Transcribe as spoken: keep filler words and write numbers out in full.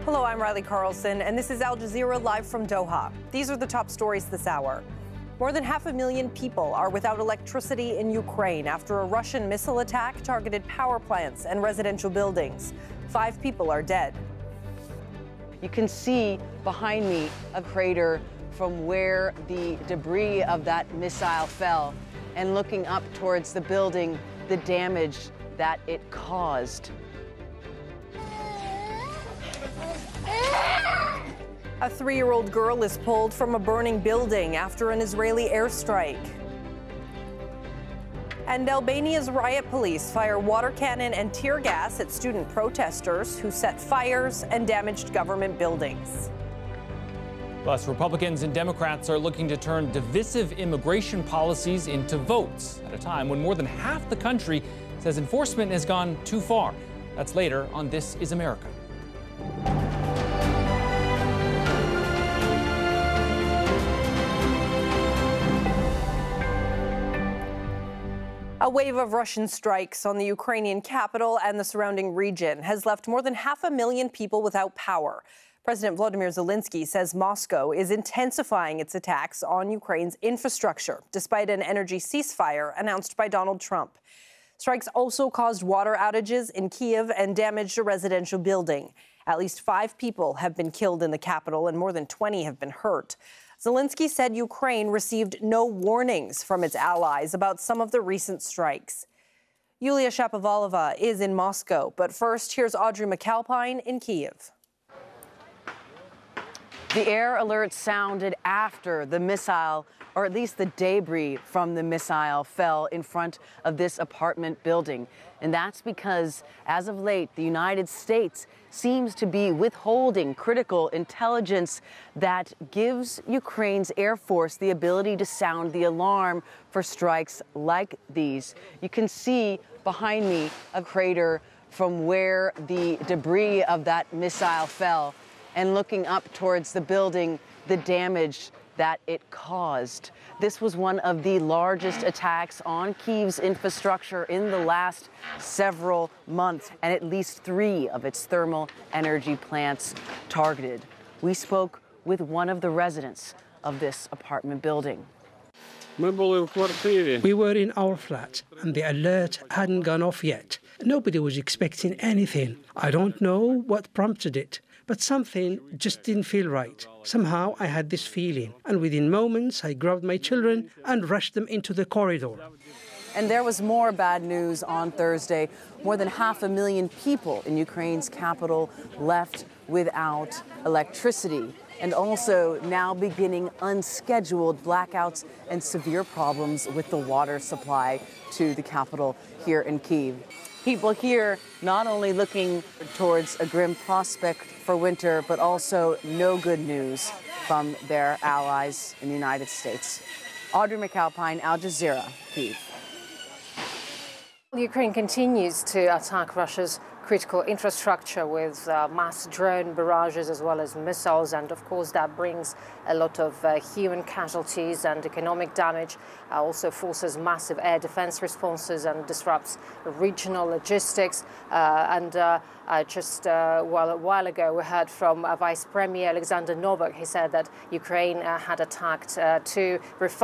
Hello, I'm Riley Carlson, and this is Al Jazeera live from Doha. These are the top stories this hour. More than half a million people are without electricity in Ukraine after a Russian missile attack targeted power plants and residential buildings. Five people are dead. You can see behind me a crater from where the debris of that missile fell, and looking up towards the building, the damage that it caused. A three-year-old girl is pulled from a burning building after an Israeli airstrike. And Albania's riot police fire water cannon and tear gas at student protesters who set fires and damaged government buildings. Plus, Republicans and Democrats are looking to turn divisive immigration policies into votes at a time when more than half the country says enforcement has gone too far. That's later on This Is America. A wave of Russian strikes on the Ukrainian capital and the surrounding region has left more than half a million people without power. President Volodymyr Zelensky says Moscow is intensifying its attacks on Ukraine's infrastructure, despite an energy ceasefire announced by Donald Trump. Strikes also caused water outages in Kyiv and damaged a residential building. At least five people have been killed in the capital and more than twenty have been hurt. Zelensky said Ukraine received no warnings from its allies about some of the recent strikes. Yulia Shapovalova is in Moscow, but first, here's Audrey McAlpine in Kyiv. The air alert sounded after the missile, or at least the debris from the missile, fell in front of this apartment building. And that's because, as of late, the United States seems to be withholding critical intelligence that gives Ukraine's Air Force the ability to sound the alarm for strikes like these. You can see behind me a crater from where the debris of that missile fell, and looking up towards the building, the damage that it caused. This was one of the largest attacks on Kyiv's infrastructure in the last several months, and at least three of its thermal energy plants targeted. We spoke with one of the residents of this apartment building. We were in our flat, and the alert hadn't gone off yet. Nobody was expecting anything. I don't know what prompted it, but something just didn't feel right. Somehow I had this feeling, and within moments I grabbed my children and rushed them into the corridor. And there was more bad news on Thursday. More than half a million people in Ukraine's capital left without electricity, and also now beginning unscheduled blackouts and severe problems with the water supply to the capital here in Kyiv. People here not only looking towards a grim prospect for winter, but also no good news from their allies in the United States. Audrey McAlpine, Al Jazeera, Kyiv. Ukraine continues to attack Russia's critical infrastructure with uh, mass drone barrages as well as missiles, and of course that brings a lot of uh, human casualties and economic damage. Uh, also forces massive air defense responses and disrupts regional logistics. Uh, and uh, uh, just uh, well, a while ago we heard from uh, Vice Premier Alexander Novak. He said that Ukraine uh, had attacked uh, two refineries